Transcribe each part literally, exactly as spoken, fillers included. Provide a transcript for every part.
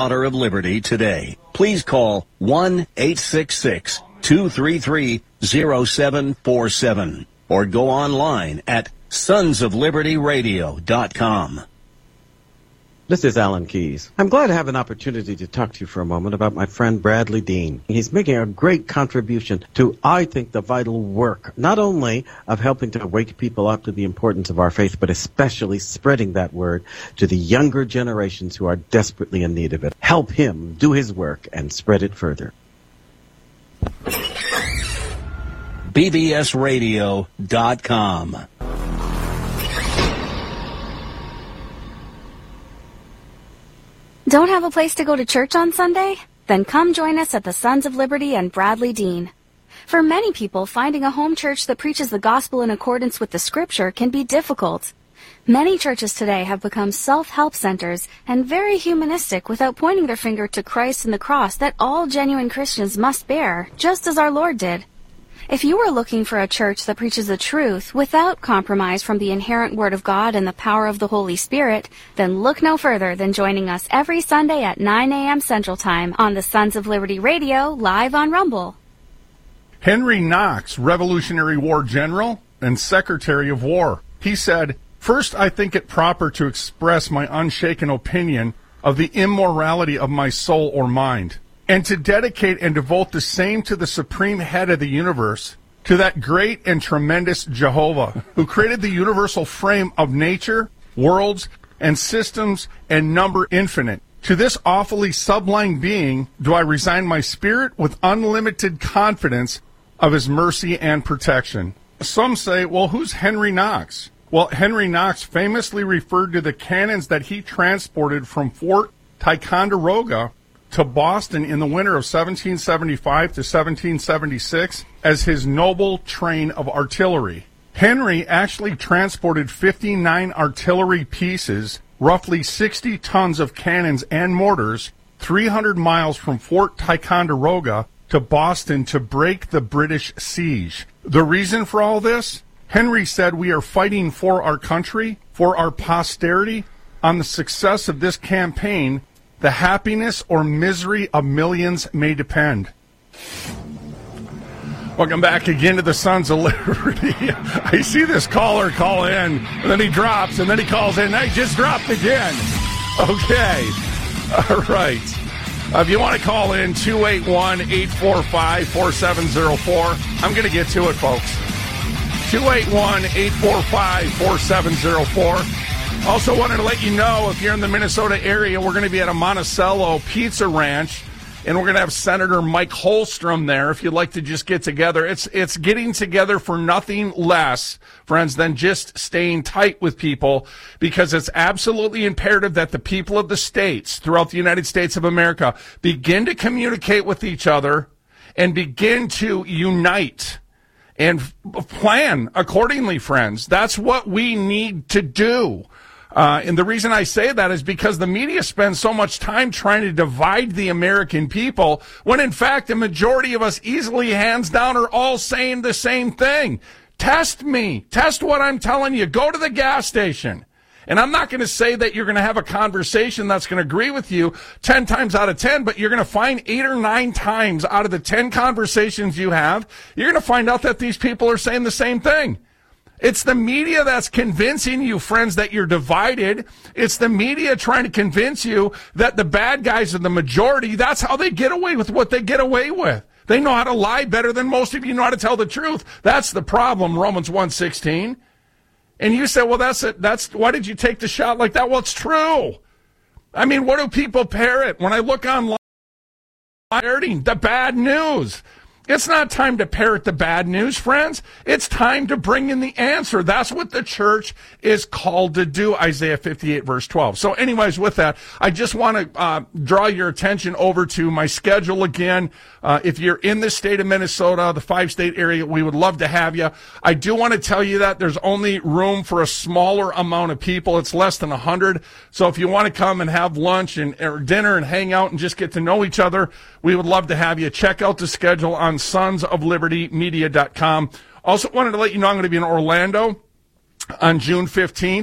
Daughter of Liberty today. Please call one eight six six, two three three, zero seven four seven or go online at sons of liberty radio dot com. This is Alan Keyes. I'm glad to have an opportunity to talk to you for a moment about my friend Bradley Dean. He's making a great contribution to, I think, the vital work, not only of helping to wake people up to the importance of our faith, but especially spreading that word to the younger generations who are desperately in need of it. Help him do his work and spread it further. B B S radio dot com. Don't have a place to go to church on Sunday? Then come join us at the Sons of Liberty and Bradley Dean. For many people, finding a home church that preaches the gospel in accordance with the scripture can be difficult. Many churches today have become self-help centers and very humanistic without pointing their finger to Christ and the cross that all genuine Christians must bear, just as our Lord did. If you are looking for a church that preaches the truth without compromise from the inherent Word of God and the power of the Holy Spirit, then look no further than joining us every Sunday at nine a.m. Central Time on the Sons of Liberty Radio, live on Rumble. Henry Knox, Revolutionary War General and Secretary of War. He said, "First, I think it proper to express my unshaken opinion of the immorality of my soul or mind, and to dedicate and devote the same to the supreme head of the universe, to that great and tremendous Jehovah, who created the universal frame of nature, worlds, and systems, and number infinite. To this awfully sublime being do I resign my spirit with unlimited confidence of his mercy and protection." Some say, well, who's Henry Knox? Well, Henry Knox famously referred to the cannons that he transported from Fort Ticonderoga to Boston in the winter of seventeen seventy-five to seventeen seventy-six as his noble train of artillery. Henry actually transported fifty-nine artillery pieces, roughly sixty tons of cannons and mortars, three hundred miles from Fort Ticonderoga to Boston to break the British siege. The reason for all this? Henry said, "We are fighting for our country, for our posterity. On the success of this campaign, the happiness or misery of millions may depend." Welcome back again to the Sons of Liberty. I see this caller call in, and then he drops, and then he calls in, and he just dropped again. Okay. All right. Uh, if you want to call in, two eight one, eight four five, four seven zero four. I'm going to get to it, folks. two eight one, eight four five, four seven zero four. Also wanted to let you know, if you're in the Minnesota area, we're going to be at a Monticello Pizza Ranch, and we're going to have Senator Mike Holstrom there. If you'd like to just get together, it's it's getting together for nothing less, friends, than just staying tight with people, because it's absolutely imperative that the people of the states throughout the United States of America begin to communicate with each other and begin to unite and plan accordingly, friends. That's what we need to do. Uh, and the reason I say that is because the media spends so much time trying to divide the American people, when in fact the majority of us easily, hands down, are all saying the same thing. Test me. Test what I'm telling you. Go to the gas station. And I'm not going to say that you're going to have a conversation that's going to agree with you ten times out of ten, but you're going to find eight or nine times out of the ten conversations you have, you're going to find out that these people are saying the same thing. It's the media that's convincing you, friends, that you're divided. It's the media trying to convince you that the bad guys are the majority. That's how they get away with what they get away with. They know how to lie better than most of you know how to tell the truth. That's the problem, Romans one sixteen. And you say, well, that's it. That's why did you take the shot like that? Well, it's true. I mean, what do people parrot? When I look online, parroting the bad news. It's not time to parrot the bad news, friends. It's time to bring in the answer. That's what the church is called to do, Isaiah fifty-eight, verse twelve. So anyways, with that, I just want to uh, draw your attention over to my schedule again. Uh, if you're in the state of Minnesota, the five-state area, we would love to have you. I do want to tell you that there's only room for a smaller amount of people. It's less than one hundred. So if you want to come and have lunch and or dinner and hang out and just get to know each other, we would love to have you. Check out the schedule on sons of liberty media dot com. Also wanted to let you know I'm going to be in Orlando on June fifteenth.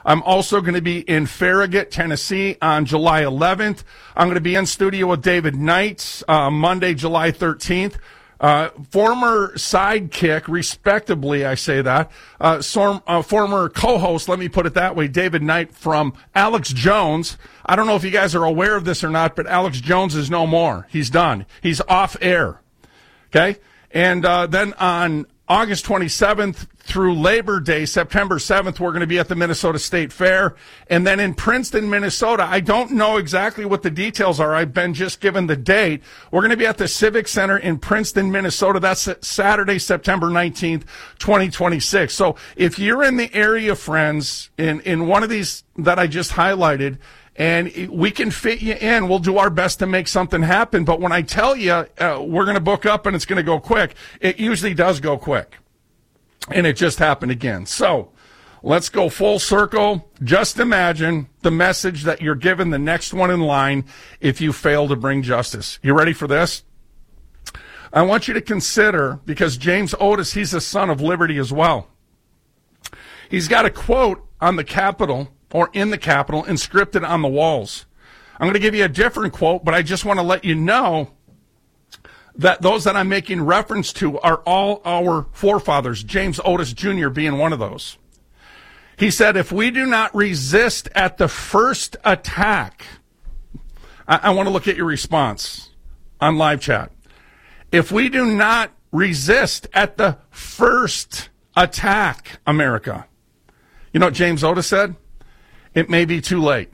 I'm also going to be in Farragut, Tennessee on July eleventh. I'm going to be in studio with David Knight uh, Monday, July thirteenth. Uh, former sidekick, respectably, I say that, uh, sorm, uh, former co-host, let me put it that way, David Knight from Alex Jones. I don't know if you guys are aware of this or not, but Alex Jones is no more. He's done. He's off air. Okay? And uh, then on August twenty-seventh through Labor Day, September seventh, we're going to be at the Minnesota State Fair. And then in Princeton, Minnesota, I don't know exactly what the details are. I've been just given the date. We're going to be at the Civic Center in Princeton, Minnesota. That's Saturday, September nineteenth, twenty twenty-six. So if you're in the area, friends, in, in one of these that I just highlighted, and we can fit you in, we'll do our best to make something happen. But when I tell you uh, we're going to book up and it's going to go quick, it usually does go quick. And it just happened again. So let's go full circle. Just imagine the message that you're giving the next one in line if you fail to bring justice. You ready for this? I want you to consider, because James Otis, he's a son of liberty as well. He's got a quote on the Capitol, or in the Capitol, inscripted on the walls. I'm going to give you a different quote, but I just want to let you know that those that I'm making reference to are all our forefathers, James Otis Junior being one of those. He said, if we do not resist at the first attack, I, I want to look at your response on live chat. If we do not resist at the first attack, America, you know what James Otis said? It may be too late.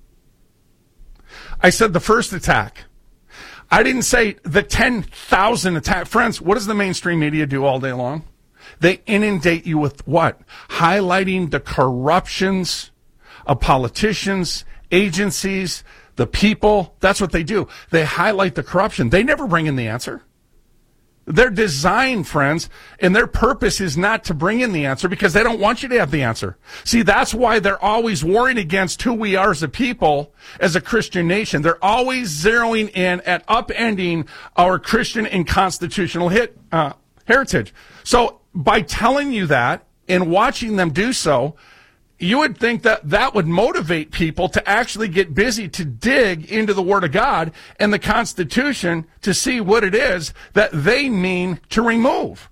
I said the first attack. I didn't say the ten thousand attack. Friends, what does the mainstream media do all day long? They inundate you with what? Highlighting the corruptions of politicians, agencies, the people. That's what they do. They highlight the corruption. They never bring in the answer. They're designed, friends, and their purpose is not to bring in the answer because they don't want you to have the answer. See, that's why they're always warring against who we are as a people, as a Christian nation. They're always zeroing in at upending our Christian and constitutional hit, uh, heritage. So by telling you that and watching them do so, you would think that that would motivate people to actually get busy to dig into the Word of God and the Constitution to see what it is that they mean to remove.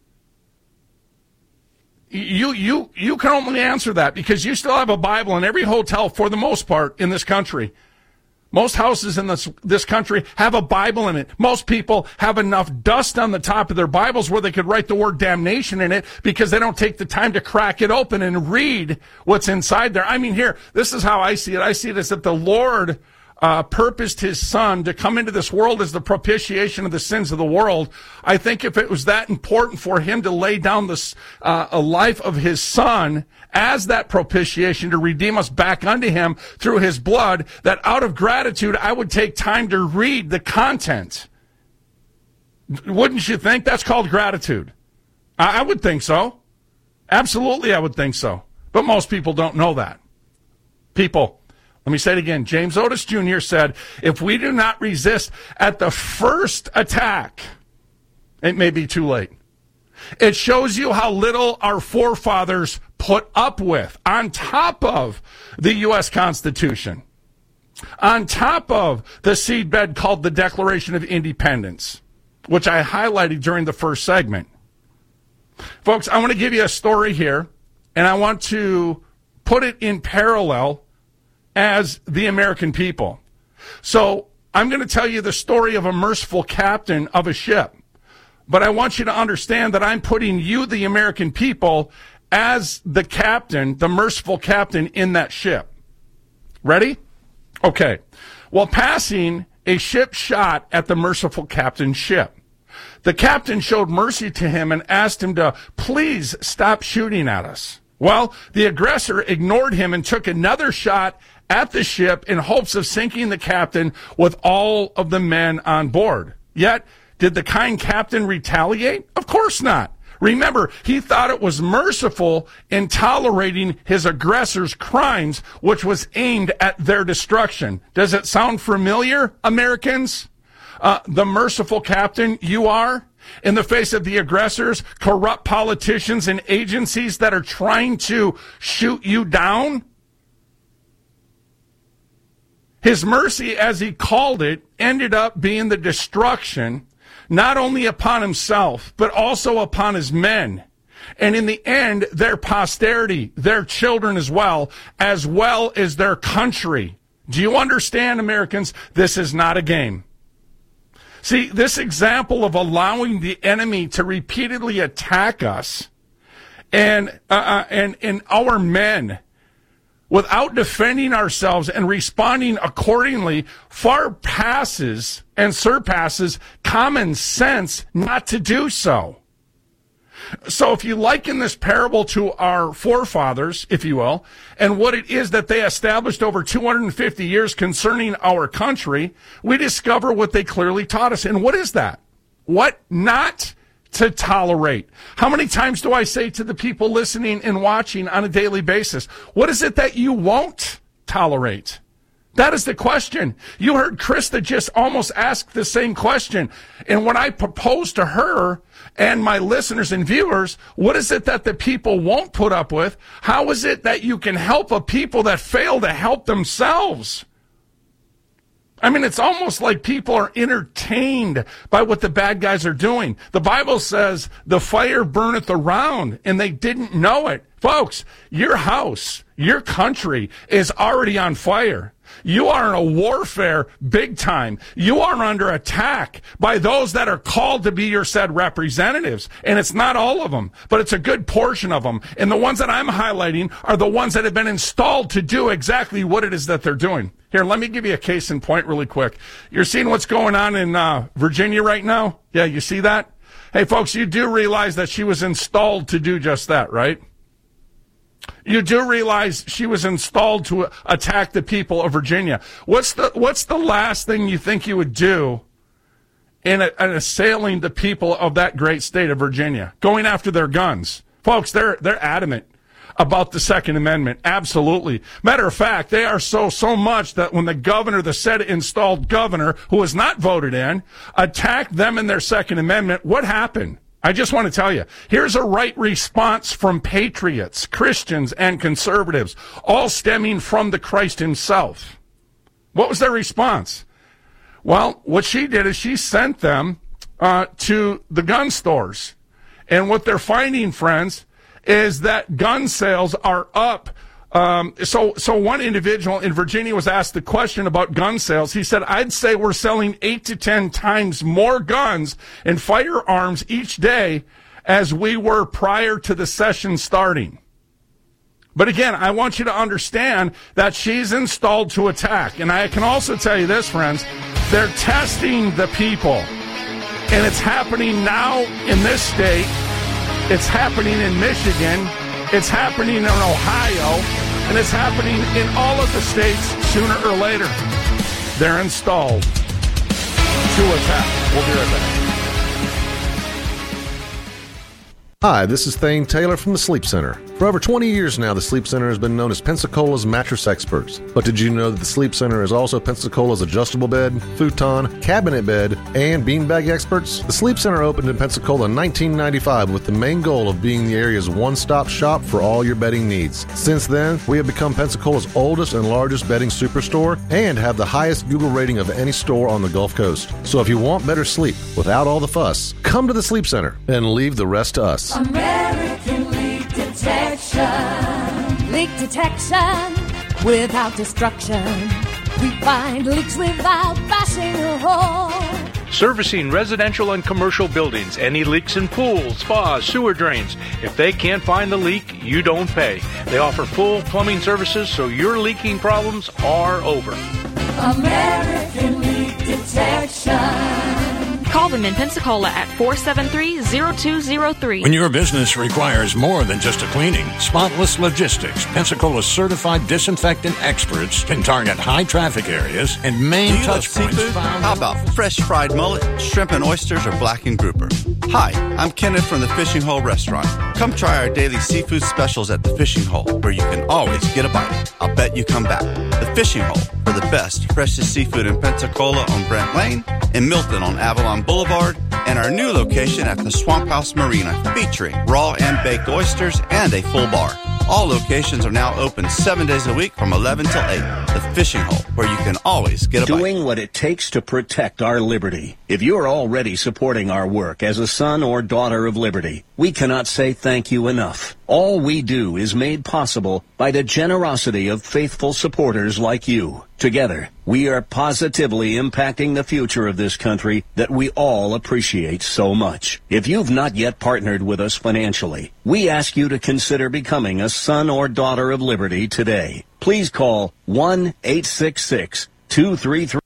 You, you, you can only answer that because you still have a Bible in every hotel for the most part in this country. Most houses in this, this country have a Bible in it. Most people have enough dust on the top of their Bibles where they could write the word damnation in it because they don't take the time to crack it open and read what's inside there. I mean, here, this is how I see it. I see it as that the Lord uh, purposed his Son to come into this world as the propitiation of the sins of the world. I think if it was that important for him to lay down this uh, a life of his Son as that propitiation to redeem us back unto him through his blood, that out of gratitude, I would take time to read the content. Wouldn't you think? That's called gratitude. I, I would think so. Absolutely, I would think so. But most people don't know that. People, let me say it again. James Otis Junior said, if we do not resist at the first attack, it may be too late. It shows you how little our forefathers put up with on top of the U S Constitution, on top of the seedbed called the Declaration of Independence, which I highlighted during the first segment. Folks, I want to give you a story here, and I want to put it in parallel as the American people. So I'm going to tell you the story of a merciful captain of a ship. But I want you to understand that I'm putting you, the American people, as the captain, the merciful captain in that ship. Ready? Okay. While passing, a ship shot at the merciful captain's ship. The captain showed mercy to him and asked him to please stop shooting at us. Well, the aggressor ignored him and took another shot at the ship in hopes of sinking the captain with all of the men on board. Yet, did the kind captain retaliate? Of course not. Remember, he thought it was merciful in tolerating his aggressor's crimes, which was aimed at their destruction. Does it sound familiar, Americans? Uh, the merciful captain you are? in the face of the aggressors, corrupt politicians, and agencies that are trying to shoot you down? His mercy, as he called it, ended up being the destruction, not only upon himself, but also upon his men. And in the end, their posterity, their children as well, as well as their country. Do you understand, Americans? This is not a game. See, this example of allowing the enemy to repeatedly attack us and, uh, and, and our men without defending ourselves and responding accordingly far passes and surpasses common sense not to do so. So if you liken this parable to our forefathers, if you will, and what it is that they established over two hundred fifty years concerning our country, we discover what they clearly taught us. And what is that? What not to tolerate. How many times do I say to the people listening and watching on a daily basis, what is it that you won't tolerate? That is the question. You heard Krista just almost ask the same question. And when I proposed to her and my listeners and viewers, what is it that the people won't put up with? How is it that you can help a people that fail to help themselves? I mean, it's almost like people are entertained by what the bad guys are doing. The Bible says the fire burneth around, and they didn't know it. Folks, your house, your country is already on fire. You are in a warfare big time. You are under attack by those that are called to be your said representatives. And it's not all of them, but it's a good portion of them. And the ones that I'm highlighting are the ones that have been installed to do exactly what it is that they're doing. Here, let me give you a case in point really quick. You're seeing what's going on in uh, Virginia right now? Yeah, you see that? Hey, folks, you do realize that she was installed to do just that, right? You do realize she was installed to attack the people of Virginia. What's the what's the last thing you think you would do in, a, in assailing the people of that great state of Virginia? Going after their guns. Folks, they're they're adamant about the Second Amendment. Absolutely. Matter of fact, they are so, so much that when the governor, the said installed governor, who was not voted in, attacked them in their Second Amendment, what happened? I just want to tell you, here's a right response from patriots, Christians, and conservatives, all stemming from the Christ himself. What was their response? Well, what she did is she sent them uh, to the gun stores. And what they're finding, friends, is that gun sales are up. Um, so, so one individual in Virginia was asked the question about gun sales. He said, I'd say we're selling eight to ten times more guns and firearms each day as we were prior to the session starting. But again, I want you to understand that she's installed to attack. And I can also tell you this, friends, they're testing the people. And it's happening now in this state. It's happening in Michigan. It's happening in Ohio, and it's happening in all of the states sooner or later. They're installed to attack. We'll be right back. Hi, this is Thane Taylor from the Sleep Center. For over twenty years now, the Sleep Center has been known as Pensacola's mattress experts. But did you know that the Sleep Center is also Pensacola's adjustable bed, futon, cabinet bed, and beanbag experts? The Sleep Center opened in Pensacola in nineteen ninety-five with the main goal of being the area's one-stop shop for all your bedding needs. Since then, we have become Pensacola's oldest and largest bedding superstore and have the highest Google rating of any store on the Gulf Coast. So if you want better sleep without all the fuss, come to the Sleep Center and leave the rest to us. American Leak Detection. Leak detection without destruction. We find leaks without bashing a hole. Servicing residential and commercial buildings. Any leaks in pools, spas, sewer drains. If they can't find the leak, you don't pay. They offer full plumbing services, so your leaking problems are over. American Leak Detection. Call them in Pensacola at four seven three, zero two zero three. When your business requires more than just a cleaning, Spotless Logistics, Pensacola's certified disinfectant experts, can target high traffic areas and main touch points found. How about fresh fried mullet, shrimp and oysters, or blackened grouper? Hi, I'm Kenneth from the Fishing Hole Restaurant. Come try our daily seafood specials at the Fishing Hole, where you can always get a bite. I'll bet you come back. The Fishing Hole, for the best, freshest seafood in Pensacola on Brent Lane, in Milton on Avalon Boulevard, and our new location at the Swamp House Marina, featuring raw and baked oysters and a full bar. All locations are now open seven days a week from eleven till eight. The Fishing Hole, where you can always get a bite. Doing what it takes to protect our liberty. If you are already supporting our work as a son or daughter of liberty, we cannot say thank you enough. All we do is made possible by the generosity of faithful supporters like you. Together, we are positively impacting the future of this country that we all appreciate so much. If you've not yet partnered with us financially, we ask you to consider becoming a son or daughter of liberty today. Please call one eight six six, two three three.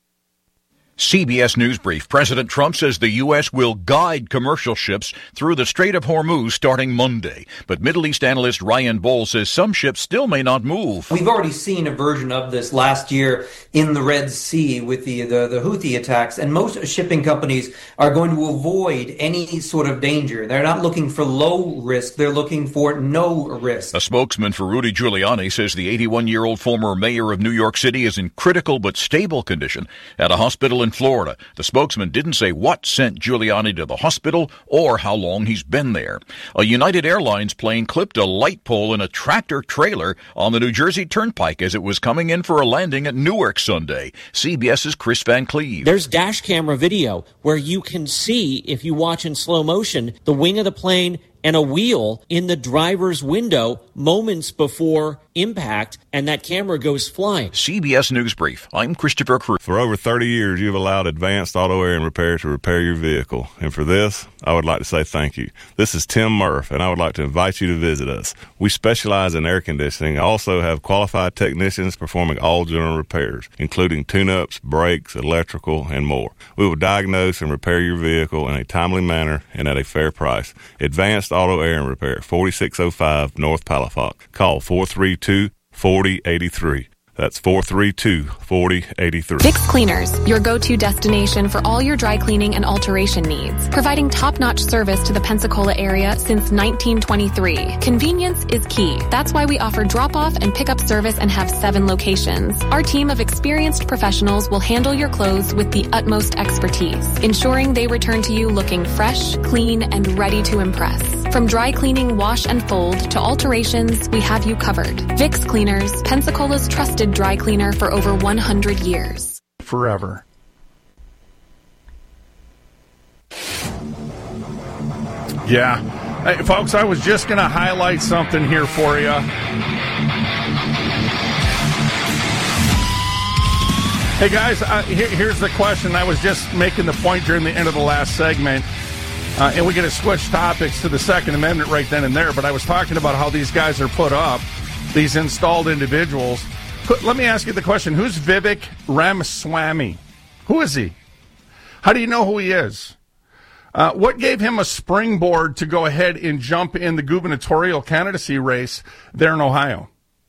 C B S News Brief. President Trump says the U S will guide commercial ships through the Strait of Hormuz starting Monday. But Middle East analyst Ryan Bowles says some ships still may not move. We've already seen a version of this last year in the Red Sea with the, the, the Houthi attacks, and most shipping companies are going to avoid any sort of danger. They're not looking for low risk. They're looking for no risk. A spokesman for Rudy Giuliani says the eighty-one-year-old former mayor of New York City is in critical but stable condition at a hospital in Florida. The spokesman didn't say what sent Giuliani to the hospital or how long he's been there. A United Airlines plane clipped a light pole in a tractor trailer on the New Jersey Turnpike as it was coming in for a landing at Newark Sunday. CBS's Chris Van Cleve. There's dash camera video where you can see, if you watch in slow motion, the wing of the plane and a wheel in the driver's window moments before impact, and that camera goes flying. C B S News Brief. I'm Christopher Cruz. For over thirty years, you've allowed Advanced Auto Air and Repair to repair your vehicle. And for this, I would like to say thank you. This is Tim Murph, and I would like to invite you to visit us. We specialize in air conditioning. I also have qualified technicians performing all general repairs, including tune-ups, brakes, electrical, and more. We will diagnose and repair your vehicle in a timely manner and at a fair price. Advanced Auto Air and Repair, forty-six oh five North Palafox. Call four three two, four oh eight three. That's four three two, four oh eight three. Vicks Cleaners, your go-to destination for all your dry cleaning and alteration needs. Providing top-notch service to the Pensacola area since nineteen twenty-three. Convenience is key. That's why we offer drop-off and pick-up service and have seven locations. Our team of experienced professionals will handle your clothes with the utmost expertise, ensuring they return to you looking fresh, clean, and ready to impress. From dry cleaning, wash, and fold to alterations, we have you covered. Vicks Cleaners, Pensacola's trusted dry cleaner for over one hundred years. Forever. Yeah. Hey, folks, I was just going to highlight something here for you. Hey, guys, uh, here, here's the question. I was just making the point during the end of the last segment, uh, and we're going to switch topics to the Second Amendment right then and there, but I was talking about how these guys are put up, these installed individuals. Let me ask you the question. Who's Vivek Ramaswamy? Who is he? How do you know who he is? Uh, what gave him a springboard to go ahead and jump in the gubernatorial candidacy race there in Ohio?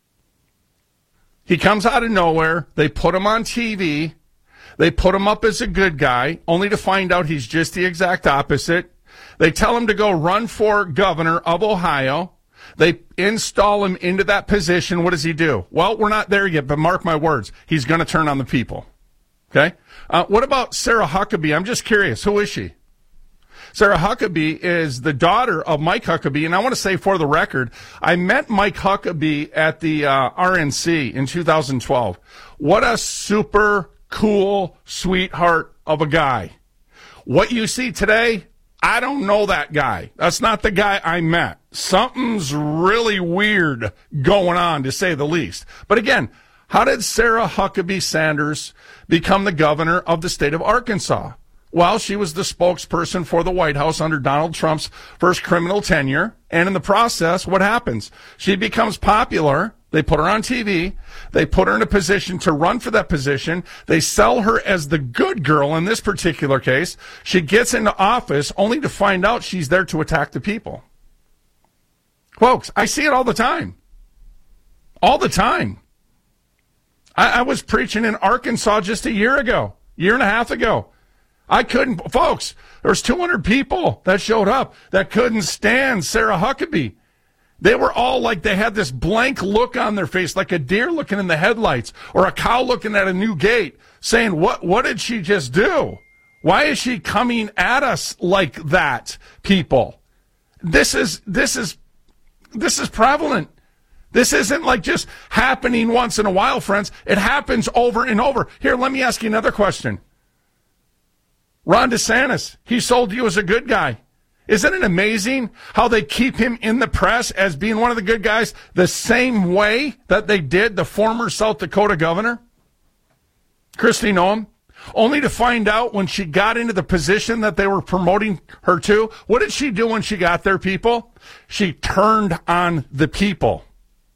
He comes out of nowhere. They put him on T V. They put him up as a good guy, only to find out he's just the exact opposite. They tell him to go run for governor of Ohio. They install him into that position. What does he do? Well, we're not there yet, but mark my words, he's going to turn on the people. Okay? Uh, what about Sarah Huckabee? I'm just curious. Who is she? Sarah Huckabee is the daughter of Mike Huckabee, and I want to say for the record, I met Mike Huckabee at the uh, R N C in two thousand twelve. What a super cool sweetheart of a guy. What you see today, I don't know that guy. That's not the guy I met. Something's really weird going on, to say the least. But again, how did Sarah Huckabee Sanders become the governor of the state of Arkansas? Well, she was the spokesperson for the White House under Donald Trump's first criminal tenure. And in the process, what happens? She becomes popular. They put her on T V. They put her in a position to run for that position. They sell her as the good girl in this particular case. She gets into office only to find out she's there to attack the people. Folks, I see it all the time. All the time. I, I was preaching in Arkansas just a year ago, year and a half ago. I couldn't, folks, there's two hundred people that showed up that couldn't stand Sarah Huckabee. They were all like, they had this blank look on their face, like a deer looking in the headlights or a cow looking at a new gate, saying, what, what did she just do? Why is she coming at us like that, people? This is this is this is prevalent. This isn't like just happening once in a while, friends. It happens over and over. Here, let me ask you another question. Ron DeSantis, he sold you as a good guy. Isn't it amazing how they keep him in the press as being one of the good guys the same way that they did the former South Dakota governor, Kristi Noem, only to find out when she got into the position that they were promoting her to? What did she do when she got there, people? She turned on the people.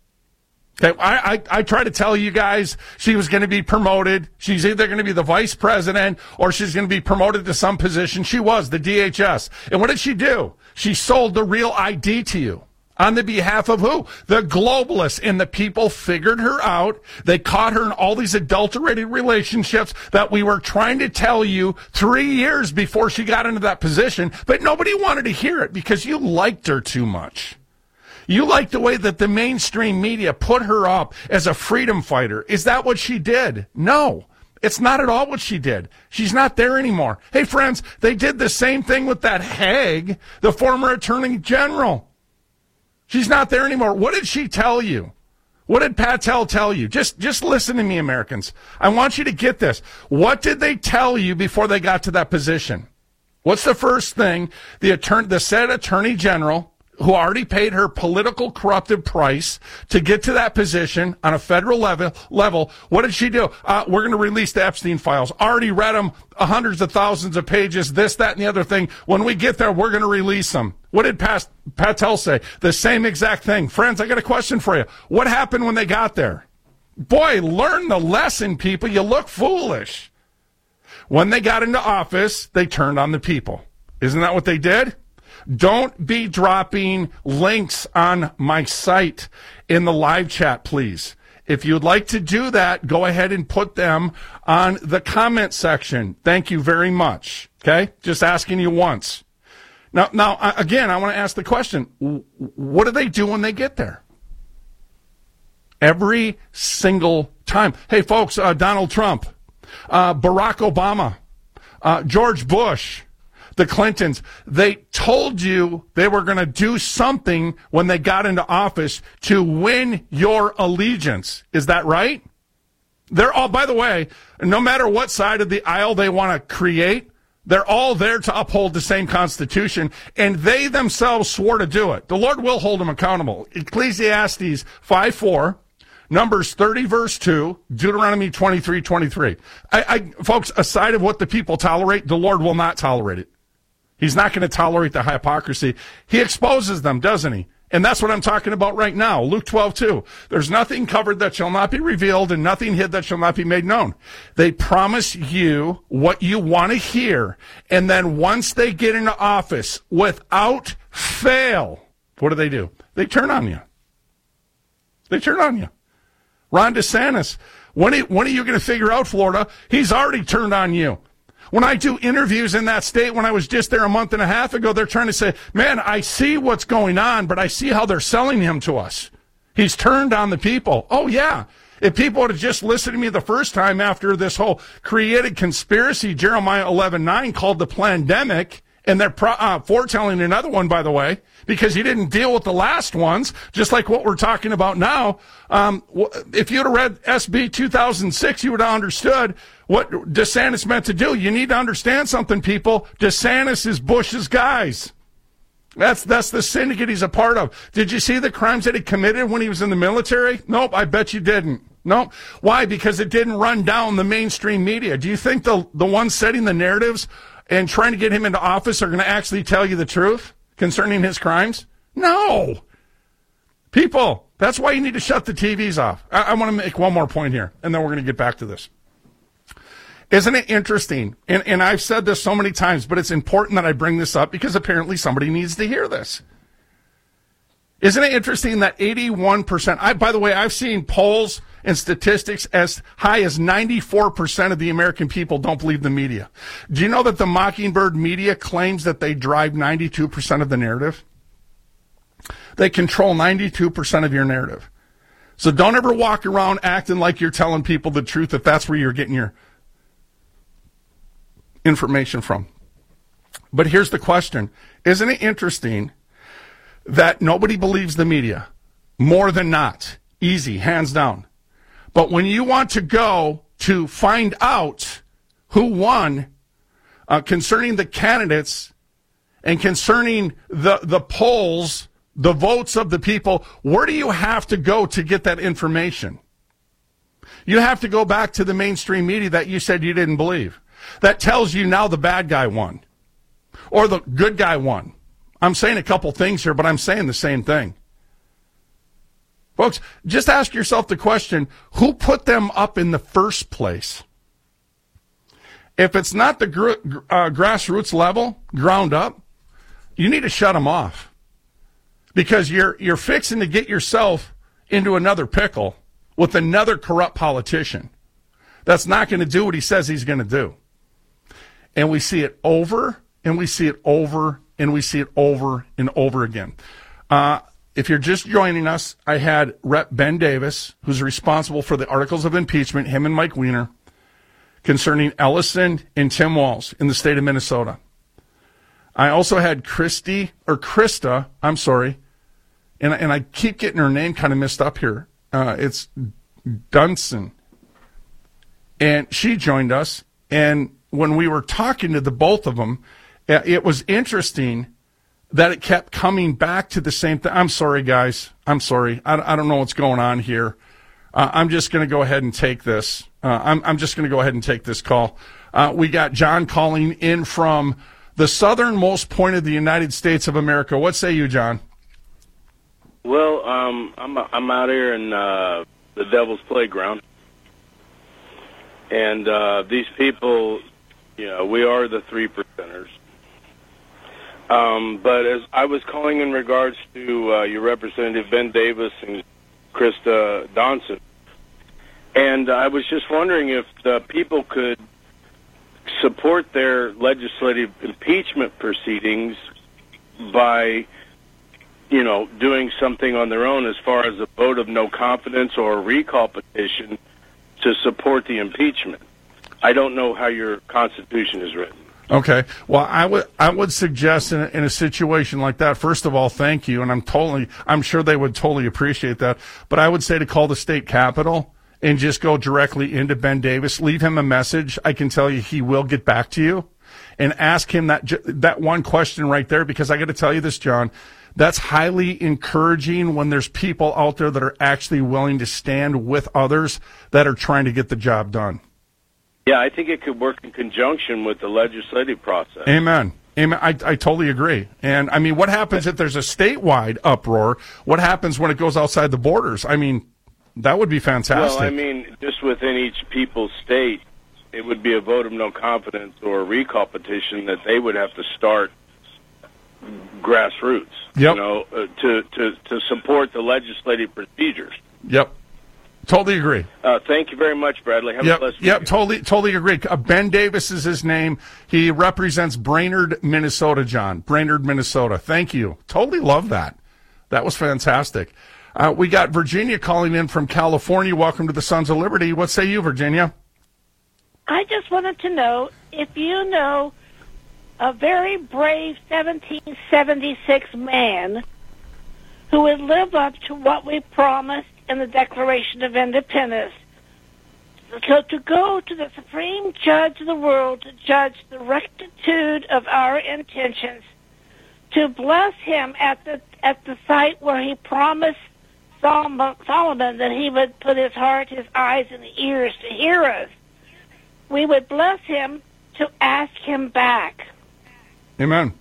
Okay, I, I, I try to tell you guys she was going to be promoted. She's either going to be the vice president or she's going to be promoted to some position. She was, the D H S. And what did she do? She sold the real I D to you. On the behalf of who? The globalists. And the people figured her out. They caught her in all these adulterated relationships that we were trying to tell you three years before she got into that position. But nobody wanted to hear it because you liked her too much. You like the way that the mainstream media put her up as a freedom fighter. Is that what she did? No, it's not at all what she did. She's not there anymore. Hey, friends, they did the same thing with that Haig, the former attorney general. She's not there anymore. What did she tell you? What did Patel tell you? Just, just listen to me, Americans. I want you to get this. What did they tell you before they got to that position? What's the first thing the attorney, the said attorney general, who already paid her political corrupted price to get to that position on a federal level, level, what did she do? Uh, we're going to release the Epstein files. Already read them, uh, hundreds of thousands of pages, this, that, and the other thing. When we get there, we're going to release them. What did Pat, Patel say? The same exact thing. Friends, I got a question for you. What happened when they got there? Boy, learn the lesson, people. You look foolish. When they got into office, they turned on the people. Isn't that what they did? Don't be dropping links on my site in the live chat, please. If you'd like to do that, go ahead and put them on the comment section. Thank you very much. Okay? Just asking you once. Now, now again, I want to ask the question, what do they do when they get there? Every single time. Hey, folks, uh, Donald Trump, uh, Barack Obama, uh, George Bush, the Clintons, they told you they were going to do something when they got into office to win your allegiance. Is that right? They're all, by the way, no matter what side of the aisle they want to create, they're all there to uphold the same Constitution, and they themselves swore to do it. The Lord will hold them accountable. Ecclesiastes five four, Numbers thirty, verse two, Deuteronomy twenty-three twenty-three. I, I, folks, aside of what the people tolerate, the Lord will not tolerate it. He's not going to tolerate the hypocrisy. He exposes them, doesn't he? And that's what I'm talking about right now. Luke twelve two. There's nothing covered that shall not be revealed and nothing hid that shall not be made known. They promise you what you want to hear. And then once they get into office, without fail, what do they do? They turn on you. They turn on you. Ron DeSantis, when, he, when are you going to figure out, Florida? He's already turned on you. When I do interviews in that state, when I was just there a month and a half ago, they're trying to say, man, I see what's going on, but I see how they're selling him to us. He's turned on the people. Oh, yeah. If people would have just listened to me the first time after this whole created conspiracy, Jeremiah eleven nine, called the pandemic, and they're pro- uh, foretelling another one, by the way, because he didn't deal with the last ones, just like what we're talking about now. Um, if you'd have read S B two thousand six, you would have understood what DeSantis meant to do. You need to understand something, people. DeSantis is Bush's guys. That's that's the syndicate he's a part of. Did you see the crimes that he committed when he was in the military? Nope, I bet you didn't. Nope. Why? Because it didn't run down the mainstream media. Do you think the the ones setting the narratives and trying to get him into office are going to actually tell you the truth concerning his crimes? No. People, that's why you need to shut the T Vs off. I, I want to make one more point here, and then we're going to get back to this. Isn't it interesting? And, and I've said this so many times, but it's important that I bring this up because apparently somebody needs to hear this. Isn't it interesting that eighty-one percent, I, by the way, I've seen polls and statistics as high as ninety-four percent of the American people don't believe the media. Do you know that the Mockingbird media claims that they drive ninety-two percent of the narrative? They control ninety-two percent of your narrative. So don't ever walk around acting like you're telling people the truth if that's where you're getting your information from. But here's the question. Isn't it interesting that nobody believes the media? More than not. Easy, hands down. But when you want to go to find out who won uh, concerning the candidates and concerning the, the polls, the votes of the people, where do you have to go to get that information? You have to go back to the mainstream media that you said you didn't believe. That tells you now the bad guy won or the good guy won. I'm saying a couple things here, but I'm saying the same thing. Folks, just ask yourself the question, who put them up in the first place? If it's not the gr- uh, grassroots level, ground up, you need to shut them off because you're you're fixing to get yourself into another pickle with another corrupt politician that's not going to do what he says he's going to do. And we see it over, and we see it over, and we see it over and over again. Uh, if you're just joining us, I had Representative Ben Davis, who's responsible for the articles of impeachment, him and Mike Weiner, concerning Ellison and Tim Walz in the state of Minnesota. I also had Christy, or Krista, I'm sorry, and, and I keep getting her name kind of messed up here. Uh, it's Dunson. And she joined us, and when we were talking to the both of them, it was interesting that it kept coming back to the same thing. I'm sorry, guys. I'm sorry. I, I don't know what's going on here. Uh, I'm just going to go ahead and take this. Uh, I'm, I'm just going to go ahead and take this call. Uh, we got John calling in from the southernmost point of the United States of America. What say you, John? Well, um, I'm I'm out here in uh, the Devil's Playground, and uh, these people, you know, we are the three percenters. Um, but as I was calling in regards to uh, your Representative Ben Davis and Krista Donson, and I was just wondering if the people could support their legislative impeachment proceedings by, you know, doing something on their own as far as a vote of no confidence or a recall petition to support the impeachment. I don't know how your Constitution is written. Okay. Well, I would I would suggest in a, in a situation like that, first of all, thank you, and I'm totally I'm sure they would totally appreciate that. But I would say to call the state capitol and just go directly into Ben Davis, leave him a message. I can tell you he will get back to you, and ask him that that one question right there. Because I got to tell you this, John, that's highly encouraging when there's people out there that are actually willing to stand with others that are trying to get the job done. Yeah, I think it could work in conjunction with the legislative process. Amen. Amen. I, I totally agree. And, I mean, what happens if there's a statewide uproar? What happens when it goes outside the borders? I mean, that would be fantastic. Well, I mean, just within each people's state, it would be a vote of no confidence or a recall petition that they would have to start grassroots, yep. you know, uh, to, to, to support the legislative procedures. Yep. Totally agree. Uh, thank you very much, Bradley. Have yep, a blessed week. Yep, totally, totally agree. Uh, Ben Davis is his name. He represents Brainerd, Minnesota, John. Brainerd, Minnesota. Thank you. Totally love that. That was fantastic. Uh, we got Virginia calling in from California. Welcome to the Sons of Liberty. What say you, Virginia? I just wanted to know if you know a very brave seventeen seventy-six man who would live up to what we promised in the Declaration of Independence. So to go to the Supreme Judge of the world to judge the rectitude of our intentions, to bless him at the at the site where he promised Solomon, Solomon that he would put his heart, his eyes, and ears to hear us. We would bless him to ask him back. Amen.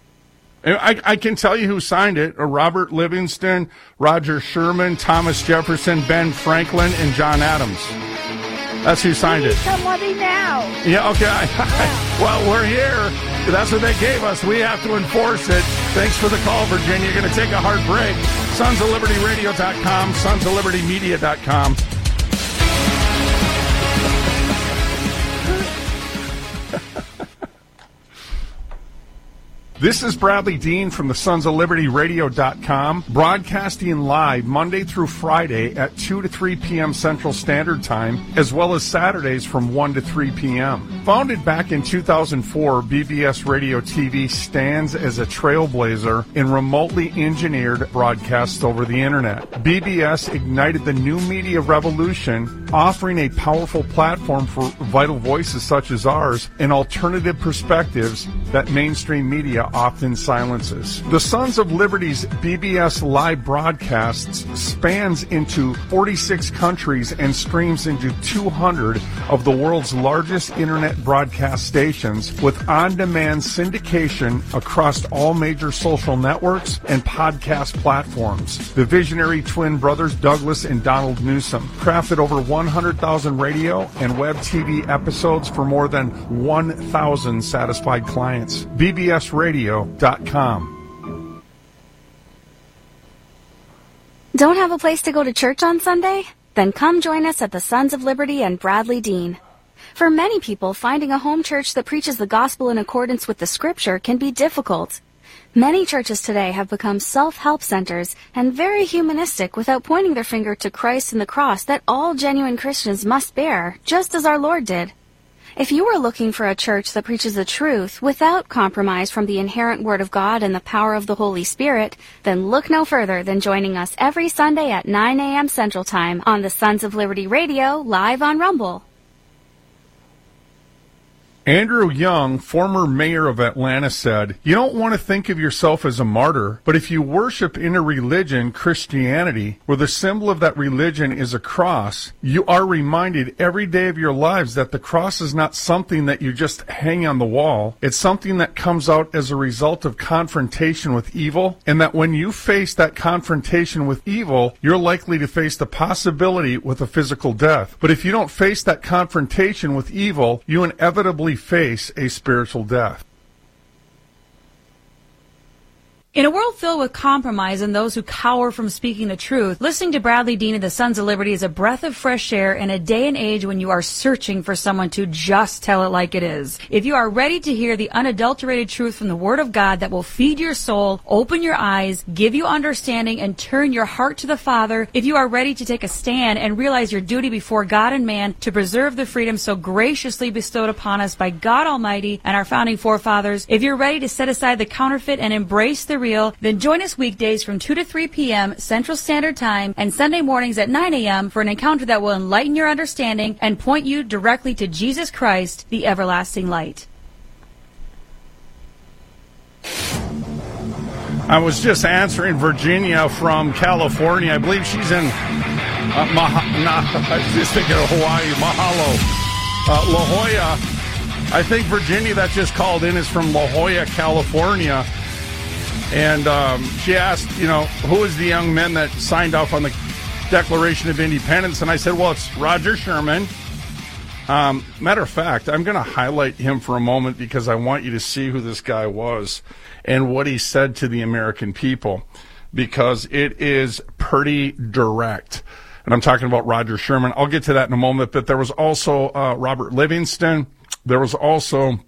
I, I can tell you who signed it. Robert Livingston, Roger Sherman, Thomas Jefferson, Ben Franklin, and John Adams. That's who signed we need it. somebody now. Yeah, okay. Yeah. Well, we're here. That's what they gave us. We have to enforce it. Thanks for the call, Virginia. You're going to take a hard break. sons of liberty radio dot com, sons of liberty media dot com. This is Bradley Dean from the Sons of Liberty Radio dot com, broadcasting live Monday through Friday at two to three p.m. Central Standard Time, as well as Saturdays from one to three p.m. Founded back in two thousand four, B B S Radio T V stands as a trailblazer in remotely engineered broadcasts over the Internet. B B S ignited the new media revolution, offering a powerful platform for vital voices such as ours and alternative perspectives that mainstream media often silences. The Sons of Liberty's B B S live broadcasts spans into forty-six countries and streams into two hundred of the world's largest internet broadcast stations, with on-demand syndication across all major social networks and podcast platforms. The visionary twin brothers Douglas and Donald Newsom crafted over one hundred thousand radio and web T V episodes for more than one thousand satisfied clients. B B S Radio dot com. Don't have a place to go to church on Sunday? Then come join us at the Sons of Liberty and Bradley Dean. For many people, finding a home church that preaches the gospel in accordance with the scripture can be difficult. Many churches today have become self-help centers and very humanistic without pointing their finger to Christ and the cross that all genuine Christians must bear, just as our Lord did. If you are looking for a church that preaches the truth without compromise from the inherent Word of God and the power of the Holy Spirit, then look no further than joining us every Sunday at nine a.m. Central Time on the Sons of Liberty Radio, live on Rumble. Andrew Young, former mayor of Atlanta, said, "You don't want to think of yourself as a martyr, but if you worship in a religion, Christianity, where the symbol of that religion is a cross, you are reminded every day of your lives that the cross is not something that you just hang on the wall. It's something that comes out as a result of confrontation with evil, and that when you face that confrontation with evil, you're likely to face the possibility with a physical death. But if you don't face that confrontation with evil, you inevitably face a spiritual death." In a world filled with compromise and those who cower from speaking the truth, listening to Bradley Dean and the Sons of Liberty is a breath of fresh air in a day and age when you are searching for someone to just tell it like it is. If you are ready to hear the unadulterated truth from the Word of God that will feed your soul, open your eyes, give you understanding, and turn your heart to the Father, if you are ready to take a stand and realize your duty before God and man to preserve the freedom so graciously bestowed upon us by God Almighty and our founding forefathers, if you're ready to set aside the counterfeit and embrace the real, then join us weekdays from two to three p.m. Central Standard Time and Sunday mornings at nine a.m. for an encounter that will enlighten your understanding and point you directly to Jesus Christ, the everlasting light. I was just answering Virginia from California. I believe she's in uh, Maha- nah, I was just thinking of Hawaii, Mahalo. Uh, La Jolla. I think Virginia that just called in is from La Jolla, California. And um, she asked, you know, who is the young man that signed off on the Declaration of Independence? And I said, well, it's Roger Sherman. Um, matter of fact, I'm going to highlight him for a moment because I want you to see who this guy was and what he said to the American people, because it is pretty direct. And I'm talking about Roger Sherman. I'll get to that in a moment. But there was also uh, Robert Livingston. There was also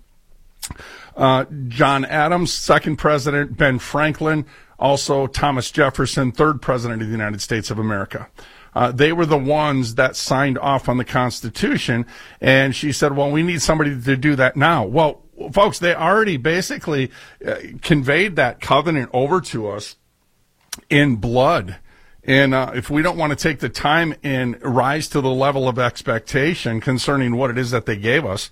Uh, John Adams, second president, Ben Franklin, also Thomas Jefferson, third president of the United States of America. Uh, they were the ones that signed off on the Constitution. And she said, well, we need somebody to do that now. Well, folks, they already basically uh, conveyed that covenant over to us in blood. And uh, if we don't want to take the time and rise to the level of expectation concerning what it is that they gave us,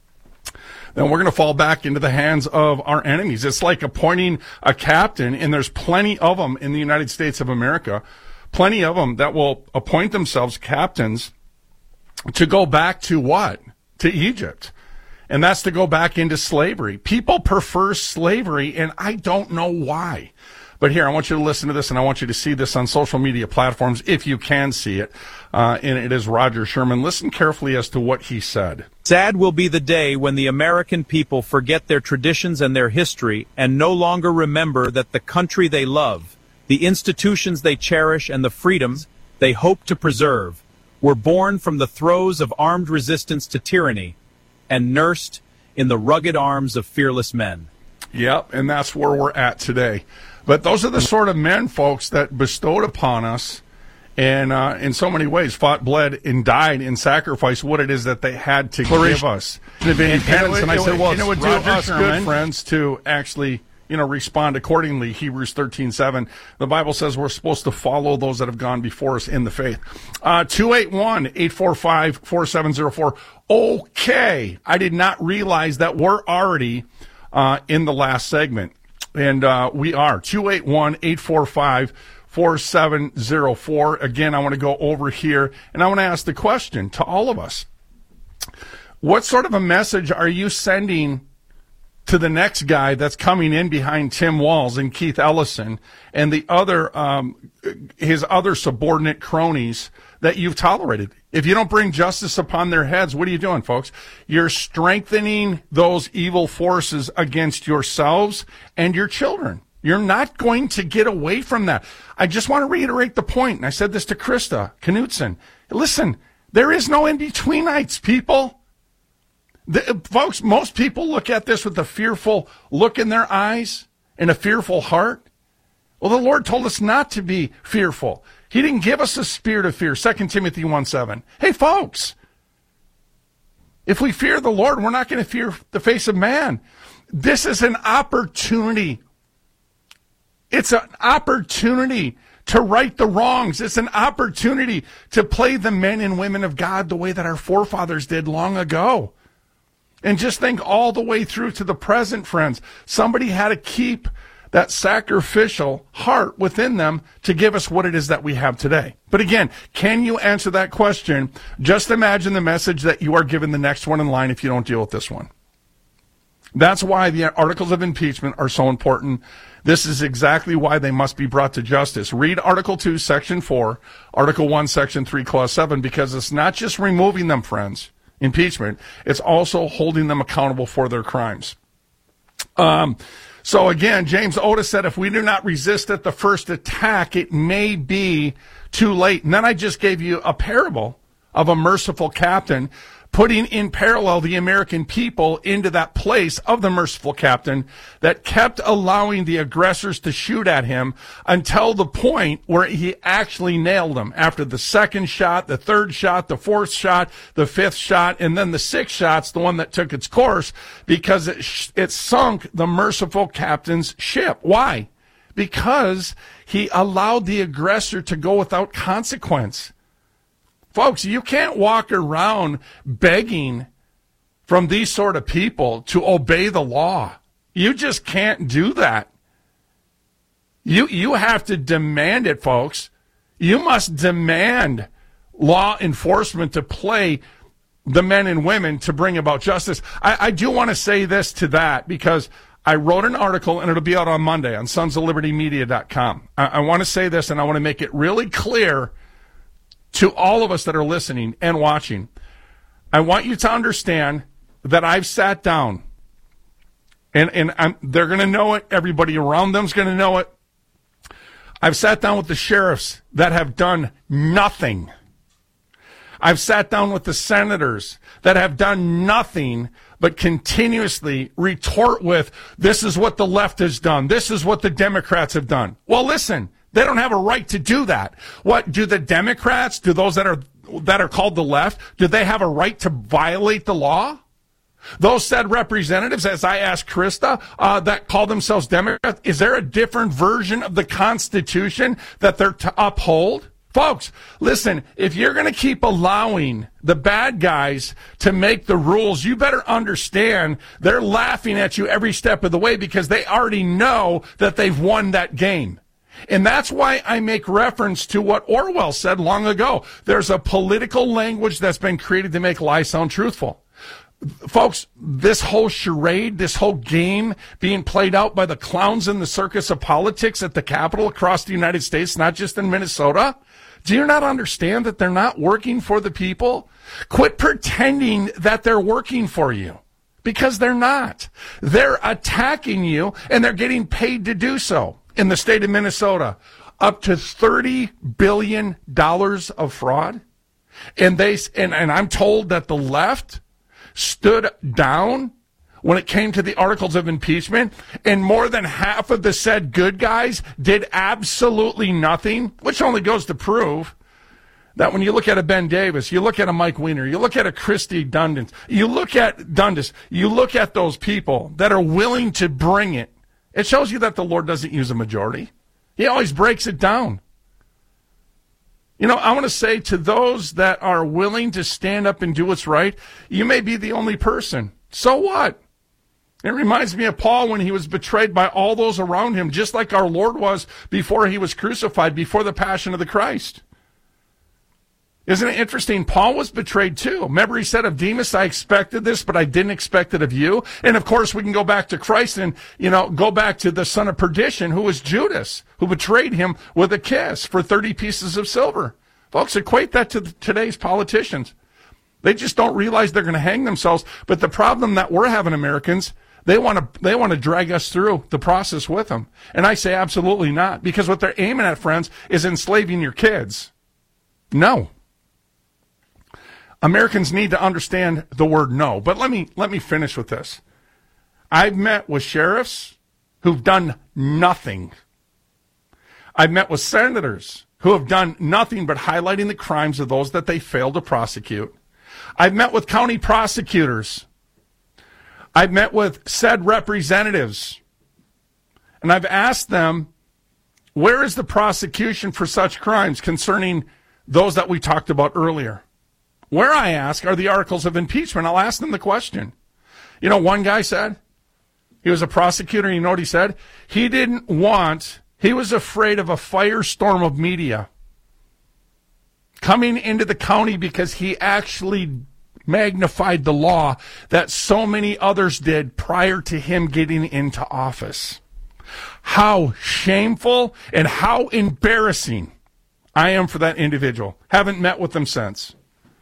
then we're going to fall back into the hands of our enemies. It's like appointing a captain, and there's plenty of them in the United States of America, plenty of them that will appoint themselves captains to go back to what? To Egypt. And that's to go back into slavery. People prefer slavery, and I don't know why. But here, I want you to listen to this, and I want you to see this on social media platforms if you can see it. Uh, and it is Roger Sherman. Listen carefully as to what he said. Sad will be the day when the American people forget their traditions and their history and no longer remember that the country they love, the institutions they cherish, and the freedoms they hope to preserve were born from the throes of armed resistance to tyranny and nursed in the rugged arms of fearless men. Yep, and that's where we're at today. But those are the sort of men, folks, that bestowed upon us and uh, in so many ways fought, bled, and died and sacrificed what it is that they had to give us. And, and, and, and, and I said, well, and it would do us good, friends, to actually, you know, respond accordingly. Hebrews thirteen seven. The Bible says we're supposed to follow those that have gone before us in the faith. Uh, two eight one, eight four five, four seven zero four. Okay. I did not realize that we're already uh, in the last segment. And uh, we are. two eight one, eight four five, four seven zero four. Again, I want to go over here, and I want to ask the question to all of us. What sort of a message are you sending to the next guy that's coming in behind Tim Walz and Keith Ellison and the other, um, his other subordinate cronies that you've tolerated? If you don't bring justice upon their heads, what are you doing, folks? You're strengthening those evil forces against yourselves and your children. You're not going to get away from that. I just want to reiterate the point, and I said this to Krista Knutson. Listen, there is no in-betweenites, people. The, folks, most people look at this with a fearful look in their eyes and a fearful heart. Well, the Lord told us not to be fearful. He didn't give us a spirit of fear. Second Timothy one seven. Hey, folks, if we fear the Lord, we're not going to fear the face of man. This is an opportunity. It's an opportunity to right the wrongs. It's an opportunity to play the men and women of God the way that our forefathers did long ago. And just think all the way through to the present, friends. Somebody had to keep that sacrificial heart within them to give us what it is that we have today. But again, can you answer that question? Just imagine the message that you are giving the next one in line if you don't deal with this one. That's why the articles of impeachment are so important. This is exactly why they must be brought to justice. Read Article two, Section four, Article one, Section three, Clause seven, because it's not just removing them, friends, impeachment. It's also holding them accountable for their crimes. Um, so again, James Otis said, if we do not resist at the first attack, it may be too late. And then I just gave you a parable of a merciful captain putting in parallel the American people into that place of the merciful captain that kept allowing the aggressors to shoot at him until the point where he actually nailed them. After the second shot, the third shot, the fourth shot, the fifth shot, and then the sixth shot's the one that took its course because it, sh- it sunk the merciful captain's ship. Why? Because he allowed the aggressor to go without consequence. Folks, you can't walk around begging from these sort of people to obey the law. You just can't do that. You you have to demand it, folks. You must demand law enforcement to play the men and women to bring about justice. I, I do want to say this to that because I wrote an article, and it'll be out on Monday on sons of liberty media dot com. I, I want to say this, and I want to make it really clear to all of us that are listening and watching. I want you to understand that I've sat down, and, and I'm, they're going to know it. Everybody around them is going to know it. I've sat down with the sheriffs that have done nothing. I've sat down with the senators that have done nothing but continuously retort with, this is what the left has done. This is what the Democrats have done. Well, listen. They don't have a right to do that. What do the Democrats, do those that are that are called the left, do they have a right to violate the law? Those said representatives, as I asked Krista, uh, that call themselves Democrats, is there a different version of the Constitution that they're to uphold? Folks, listen, if you're going to keep allowing the bad guys to make the rules, you better understand they're laughing at you every step of the way because they already know that they've won that game. And that's why I make reference to what Orwell said long ago. There's a political language that's been created to make lies sound truthful. Folks, this whole charade, this whole game being played out by the clowns in the circus of politics at the Capitol across the United States, not just in Minnesota, do you not understand that they're not working for the people? Quit pretending that they're working for you, because they're not. They're attacking you, and they're getting paid to do so. In the state of Minnesota, up to thirty billion dollars of fraud. And they and, and I'm told that the left stood down when it came to the articles of impeachment, and more than half of the said good guys did absolutely nothing, which only goes to prove that when you look at a Ben Davis, you look at a Mike Weiner, you look at a Christy Dundas, you look at Dundas, you look at those people that are willing to bring it, it shows you that the Lord doesn't use a majority. He always breaks it down. You know, I want to say to those that are willing to stand up and do what's right, you may be the only person. So what? It reminds me of Paul when he was betrayed by all those around him, just like our Lord was before he was crucified, before the passion of the Christ. Isn't it interesting? Paul was betrayed too. Remember, he said of Demas, I expected this, but I didn't expect it of you. And of course, we can go back to Christ and, you know, go back to the son of perdition, who was Judas, who betrayed him with a kiss for thirty pieces of silver. Folks, equate that to today's politicians. They just don't realize they're going to hang themselves. But the problem that we're having, Americans, they want to they want to drag us through the process with them. And I say absolutely not, because what they're aiming at, friends, is enslaving your kids. No. Americans need to understand the word no. But let me let me finish with this. I've met with sheriffs who've done nothing. I've met with senators who have done nothing but highlighting the crimes of those that they failed to prosecute. I've met with county prosecutors. I've met with said representatives. And I've asked them, where is the prosecution for such crimes concerning those that we talked about earlier? Where, I ask, are the articles of impeachment? I'll ask them the question. You know, one guy said, he was a prosecutor, and you know what he said? He didn't want, he was afraid of a firestorm of media coming into the county because he actually magnified the law that so many others did prior to him getting into office. How shameful and how embarrassing I am for that individual. Haven't met with them since.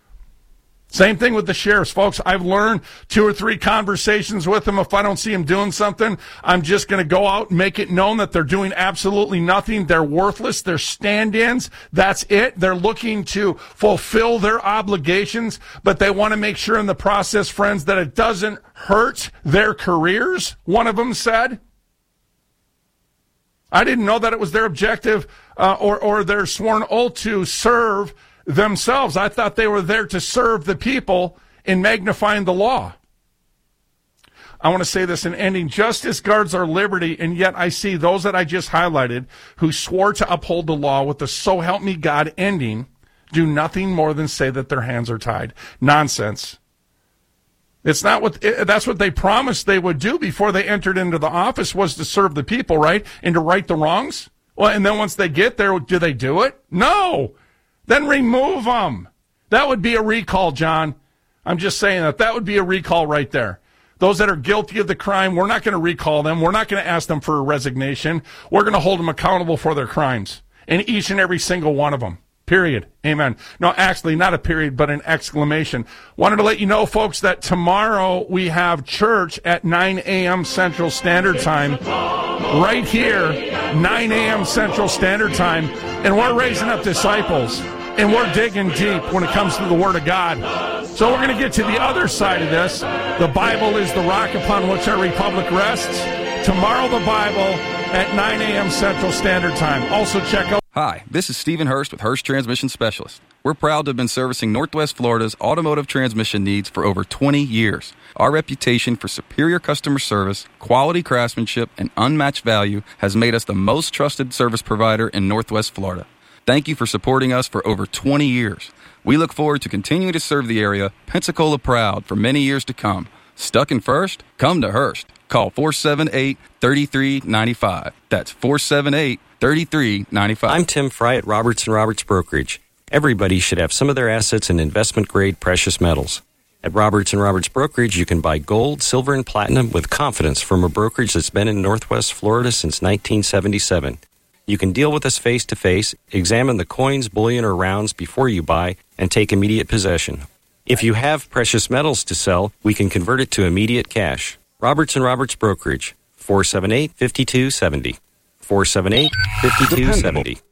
Same thing with the sheriffs, folks. I've learned two or three conversations with them. If I don't see them doing something, I'm just going to go out and make it known that they're doing absolutely nothing. They're worthless. They're stand-ins. That's it. They're looking to fulfill their obligations, but they want to make sure in the process, friends, that it doesn't hurt their careers, one of them said. I didn't know that it was their objective uh, or, or their sworn oath to serve themselves. I thought they were there to serve the people in magnifying the law. I want to say this in ending. Justice guards our liberty, and yet I see those that I just highlighted who swore to uphold the law with the so help me God ending do nothing more than say that their hands are tied. Nonsense. It's not what, that's what they promised they would do before they entered into the office, was to serve the people, right? And to right the wrongs. Well, and then once they get there, do they do it? No. Then remove them. That would be a recall, John. I'm just saying that. That would be a recall right there. Those that are guilty of the crime, we're not going to recall them. We're not going to ask them for a resignation. We're going to hold them accountable for their crimes. And each and every single one of them. Period. Amen. No, actually, not a period, but an exclamation. Wanted to let you know, folks, that tomorrow we have church at nine a.m. Central Standard Time. Right here, nine a.m. Central Standard Time. And we're raising up disciples. And we're digging deep when it comes to the Word of God. So we're going to get to the other side of this. The Bible is the rock upon which our republic rests. Tomorrow, the Bible at nine a.m. Central Standard Time. Also check out... Hi, this is Stephen Hurst with Hurst Transmission Specialists. We're proud to have been servicing Northwest Florida's automotive transmission needs for over twenty years. Our reputation for superior customer service, quality craftsmanship, and unmatched value has made us the most trusted service provider in Northwest Florida. Thank you for supporting us for over twenty years. We look forward to continuing to serve the area, Pensacola proud, for many years to come. Stuck in First? Come to Hurst. Call four seven eight, three three nine five. That's four seven eight, three three nine five. I'm Tim Fry at Roberts and Roberts Brokerage. Everybody should have some of their assets in investment-grade precious metals. At Roberts and Roberts Brokerage, you can buy gold, silver, and platinum with confidence from a brokerage that's been in Northwest Florida since nineteen seventy-seven. You can deal with us face-to-face, examine the coins, bullion, or rounds before you buy, and take immediate possession. If you have precious metals to sell, we can convert it to immediate cash. Roberts and Roberts Brokerage, four seven eight, five two seven zero. four seven eight, five two seven zero.